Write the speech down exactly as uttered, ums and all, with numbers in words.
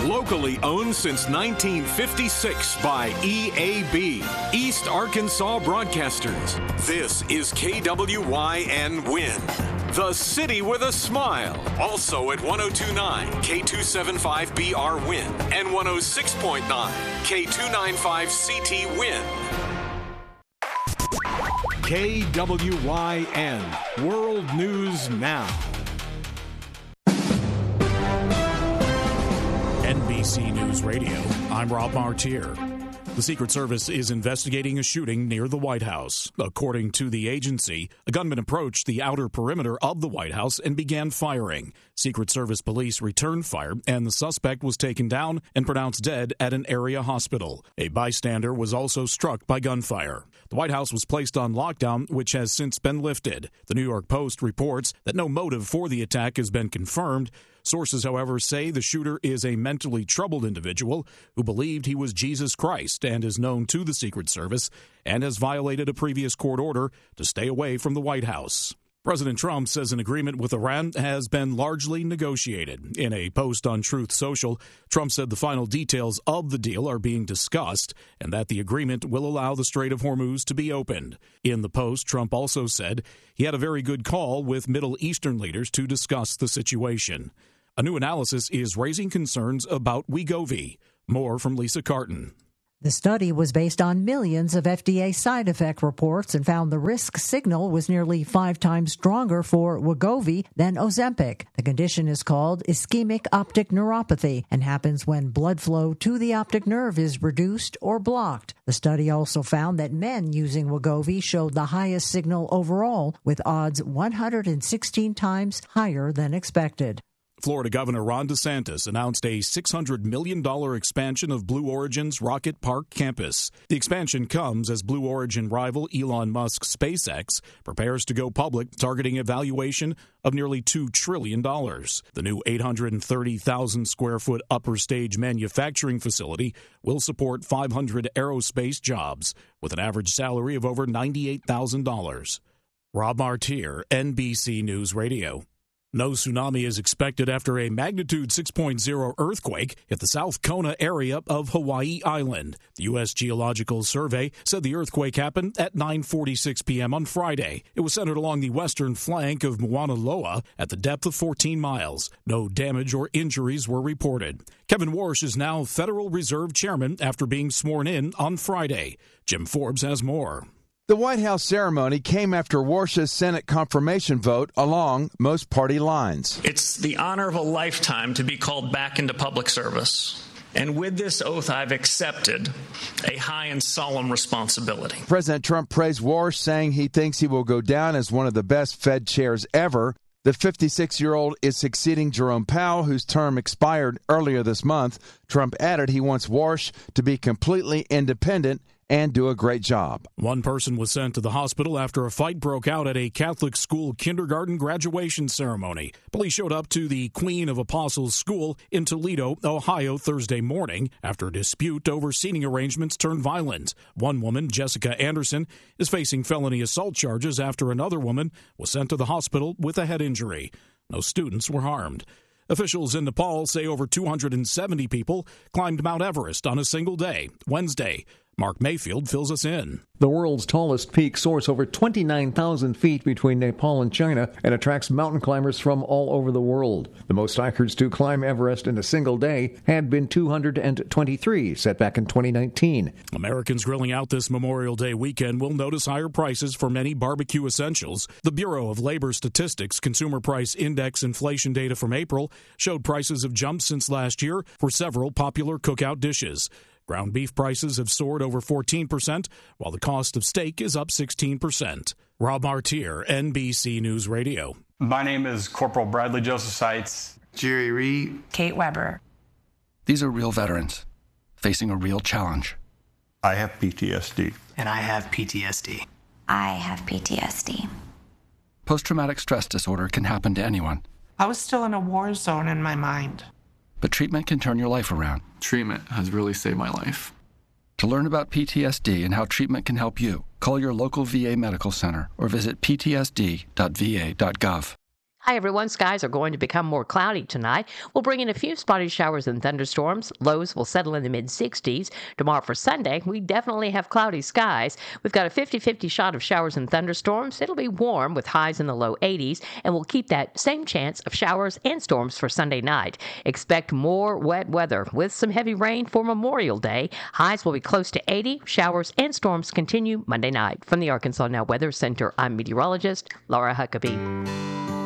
Locally owned since nineteen fifty-six by E A B, East Arkansas Broadcasters. This is K W Y N Win, the city with a smile. Also at one oh two point nine K two seventy-five B R Win and one oh six point nine K two ninety-five C T Win. K W Y N World News Now. N B C News Radio, I'm Rob Martier. The Secret Service is investigating a shooting near the White House. According to the agency, a gunman approached the outer perimeter of the White House and began firing. Secret Service police returned fire, and the suspect was taken down and pronounced dead at an area hospital. A bystander was also struck by gunfire. The White House was placed on lockdown, which has since been lifted. The New York Post reports that no motive for the attack has been confirmed. Sources, however, say the shooter is a mentally troubled individual who believed he was Jesus Christ and is known to the Secret Service and has violated a previous court order to stay away from the White House. President Trump says an agreement with Iran has been largely negotiated. In a post on Truth Social, Trump said the final details of the deal are being discussed and that the agreement will allow the Strait of Hormuz to be opened. In the post, Trump also said he had a very good call with Middle Eastern leaders to discuss the situation. A new analysis is raising concerns about Wegovy. More from Lisa Carton. The study was based on millions of F D A side effect reports and found the risk signal was nearly five times stronger for Wegovy than Ozempic. The condition is called ischemic optic neuropathy and happens when blood flow to the optic nerve is reduced or blocked. The study also found that men using Wegovy showed the highest signal overall, with odds one hundred sixteen times higher than expected. Florida Governor Ron DeSantis announced a six hundred million dollars expansion of Blue Origin's Rocket Park campus. The expansion comes as Blue Origin rival Elon Musk's SpaceX prepares to go public, targeting a valuation of nearly two trillion dollars. The new eight hundred thirty thousand square foot upper stage manufacturing facility will support five hundred aerospace jobs with an average salary of over ninety-eight thousand dollars. Rob Martier, N B C News Radio. No tsunami is expected after a magnitude six point oh earthquake hit the South Kona area of Hawaii Island. The U S Geological Survey said the earthquake happened at nine forty-six p.m. on Friday. It was centered along the western flank of Mauna Loa at the depth of fourteen miles. No damage or injuries were reported. Kevin Warsh is now Federal Reserve Chairman after being sworn in on Friday. Jim Forbes has more. The White House ceremony came after Warsh's Senate confirmation vote along most party lines. It's the honor of a lifetime to be called back into public service. And with this oath, I've accepted a high and solemn responsibility. President Trump praised Warsh, saying he thinks he will go down as one of the best Fed chairs ever. The fifty-six-year-old is succeeding Jerome Powell, whose term expired earlier this month. Trump added he wants Warsh to be completely independent and do a great job. One person was sent to the hospital after a fight broke out at a Catholic school kindergarten graduation ceremony. Police showed up to the Queen of Apostles School in Toledo, Ohio, Thursday morning after a dispute over seating arrangements turned violent. One woman, Jessica Anderson, is facing felony assault charges after another woman was sent to the hospital with a head injury. No students were harmed. Officials in Nepal say over two hundred seventy people climbed Mount Everest on a single day, Wednesday. Mark Mayfield fills us in. The world's tallest peak soars over twenty-nine thousand feet between Nepal and China and attracts mountain climbers from all over the world. The most hikers to climb Everest in a single day had been two hundred twenty-three, set back in twenty nineteen. Americans grilling out this Memorial Day weekend will notice higher prices for many barbecue essentials. The Bureau of Labor Statistics Consumer Price Index inflation data from April showed prices have jumped since last year for several popular cookout dishes. Ground beef prices have soared over fourteen percent, while the cost of steak is up sixteen percent. Rob Martier, N B C News Radio. My name is Corporal Bradley Joseph Seitz. Jerry Reed. Kate Weber. These are real veterans facing a real challenge. I have P T S D. And I have P T S D. I have P T S D. Post-traumatic stress disorder can happen to anyone. I was still in a war zone in my mind. But treatment can turn your life around. Treatment has really saved my life. To learn about P T S D and how treatment can help you, call your local V A medical center or visit p t s d dot v a dot gov. Hi, everyone. Skies are going to become more cloudy tonight. We'll bring in a few spotty showers and thunderstorms. Lows will settle in the mid-sixties. Tomorrow for Sunday, we definitely have cloudy skies. We've got a fifty-fifty shot of showers and thunderstorms. It'll be warm with highs in the low eighties, and we'll keep that same chance of showers and storms for Sunday night. Expect more wet weather with some heavy rain for Memorial Day. Highs will be close to eighty. Showers and storms continue Monday night. From the Arkansas Now Weather Center, I'm meteorologist Laura Huckabee.